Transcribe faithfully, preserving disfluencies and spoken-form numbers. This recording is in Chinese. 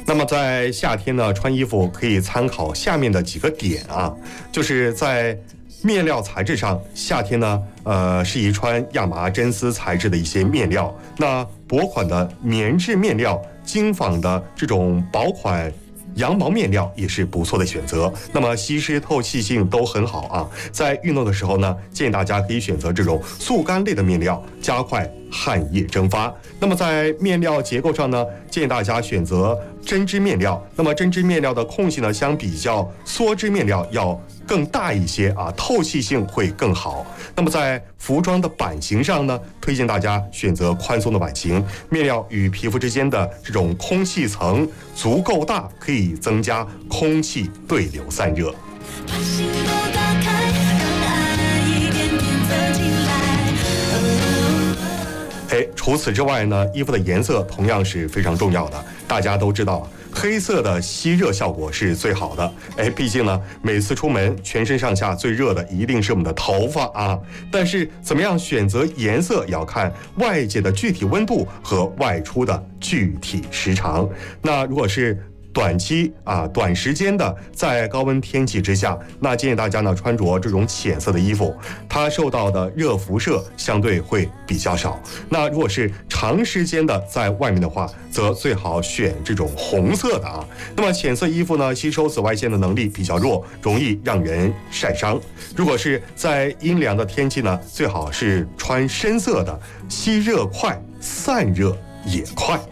那么在夏天呢，穿衣服可以参考下面的几个点啊，就是在面料材质上，夏天呢，呃，适宜穿亚麻、真丝材质的一些面料。那薄款的棉质面料、精纺的这种薄款羊毛面料也是不错的选择。那么吸湿透气性都很好啊。在运动的时候呢，建议大家可以选择这种速干类的面料，加快汗液蒸发。那么在面料结构上呢，建议大家选择针织面料。那么针织面料的空隙呢，相比较梭织面料要更大一些啊，透气性会更好。那么在服装的版型上呢，推荐大家选择宽松的版型，面料与皮肤之间的这种空气层足够大，可以增加空气对流散热。把心都打开，让爱一点点走进来。哎，除此之外呢，衣服的颜色同样是非常重要的。大家都知道，黑色的吸热效果是最好的。哎，毕竟呢，每次出门，全身上下最热的一定是我们的头发啊。但是，怎么样选择颜色，要看外界的具体温度和外出的具体时长。那如果是短期啊，短时间的在高温天气之下，那建议大家呢穿着这种浅色的衣服，它受到的热辐射相对会比较少。那如果是长时间的在外面的话，则最好选这种红色的啊。那么浅色衣服呢，吸收紫外线的能力比较弱，容易让人晒伤。如果是在阴凉的天气呢，最好是穿深色的，吸热快，散热也快。